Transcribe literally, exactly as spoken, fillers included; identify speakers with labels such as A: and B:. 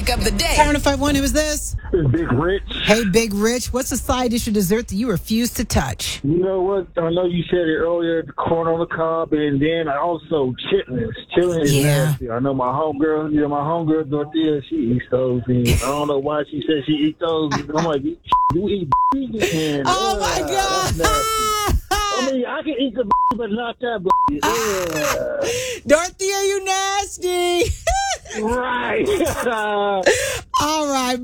A: Of the day.
B: Power five one, who is this?
C: It's Big Rich.
B: Hey, Big Rich, what's a side dish or dessert that you refuse to touch?
C: You know what? I know you said it earlier, the corn on the cob, and then I also chitlins. Chitlins is
B: Yeah.
C: nasty. I know my homegirl, you know, my homegirl Dorothea, she eats those, and I don't know why she said she eats those. I'm like, you eat vegan?
B: Oh, my
C: Ugh,
B: God.
C: that's nasty. I mean, I can eat the but not that. Ugh.
B: Dorothea, you nasty.
C: Right.
B: All right.